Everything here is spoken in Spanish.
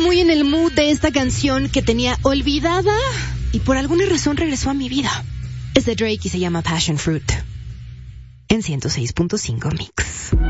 muy en el mood de esta canción que tenía olvidada y por alguna razón regresó a mi vida. Es de Drake y se llama Passion Fruit en 106.5 Mix.